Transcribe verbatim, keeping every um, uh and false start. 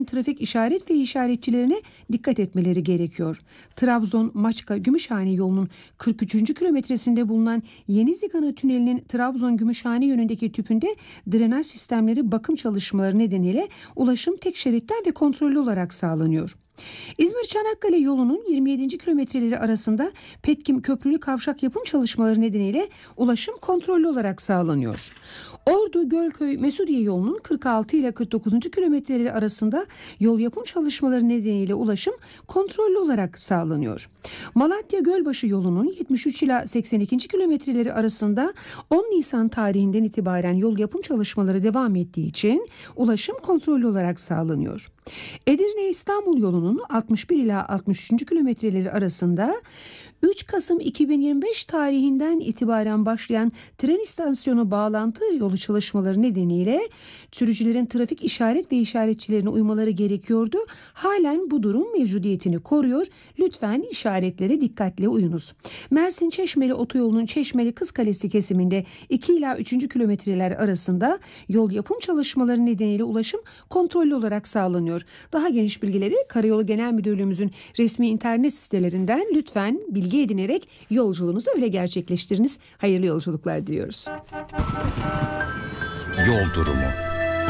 trafik işaret ve işaretçilerine dikkat etmeleri gerekiyor. Trabzon-Maçka-Gümüşhane yolunun kırk üçüncü kilometresinde bulunan Yeni Zigana Tüneli'nin Trabzon-Gümüşhane yönündeki tüpünde drenaj sistemleri bakım çalışmaları nedeniyle ulaşım tek şeritten ve kontrollü olarak sağlanıyor. İzmir-Çanakkale yolunun yirmi yedinci kilometreleri arasında Petkim Köprülü Kavşak yapım çalışmaları nedeniyle ulaşım kontrollü olarak sağlanıyor. Ordu-Gölköy-Mesudiye yolunun kırk altı ile kırk dokuzuncu kilometreleri arasında yol yapım çalışmaları nedeniyle ulaşım kontrollü olarak sağlanıyor. Malatya-Gölbaşı yolunun yetmiş üç ila seksen ikinci kilometreleri arasında on Nisan tarihinden itibaren yol yapım çalışmaları devam ettiği için ulaşım kontrollü olarak sağlanıyor. Edirne-İstanbul yolunun altmış bir ila altmış üçüncü kilometreleri arasında üç Kasım iki bin yirmi beş tarihinden itibaren başlayan tren istasyonu bağlantı yolu çalışmaları nedeniyle sürücülerin trafik işaret ve işaretçilerine uymaları gerekiyordu. Halen bu durum mevcudiyetini koruyor. Lütfen işaretlere dikkatle uyunuz. Mersin-Çeşmeli otoyolunun Çeşmeli Kızkalesi kesiminde iki ila üçüncü kilometreler arasında yol yapım çalışmaları nedeniyle ulaşım kontrollü olarak sağlanıyor. Daha geniş bilgileri Karayolu Genel Müdürlüğümüzün resmi internet sitelerinden lütfen bilgi edinerek yolculuğunuzu öyle gerçekleştiriniz. Hayırlı yolculuklar diliyoruz. Yol durumu.